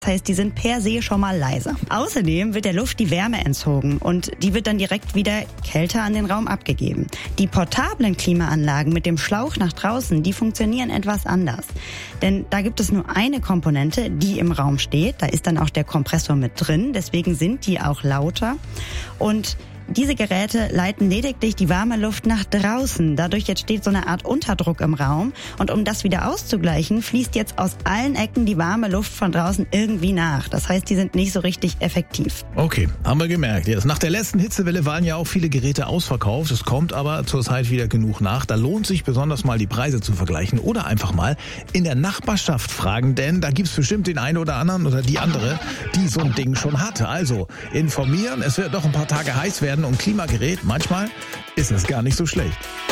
Das heißt, die sind per se schon mal leiser. Außerdem wird der Luft die Wärme entzogen und die wird dann direkt wieder kälter an den Raum abgegeben. Die portablen Klimaanlagen mit dem Schlauch nach draußen, die funktionieren etwas anders. Denn da gibt es nur eine Komponente, die im Raum steht. Da ist dann auch der Kompressor mit drin, deswegen sind die auch lauter. Und diese Geräte leiten lediglich die warme Luft nach draußen. Dadurch entsteht so eine Art Unterdruck im Raum. Und um das wieder auszugleichen, fließt jetzt aus allen Ecken die warme Luft von draußen irgendwie nach. Das heißt, die sind nicht so richtig effektiv. Okay, haben wir gemerkt. Jetzt, nach der letzten Hitzewelle waren ja auch viele Geräte ausverkauft. Es kommt aber zurzeit wieder genug nach. Da lohnt sich besonders mal die Preise zu vergleichen oder einfach mal in der Nachbarschaft fragen. Denn da gibt's bestimmt den einen oder anderen oder die andere, die so ein Ding schon hatte. Also informieren, es wird doch ein paar Tage heiß werden und Klimagerät, manchmal ist das gar nicht so schlecht.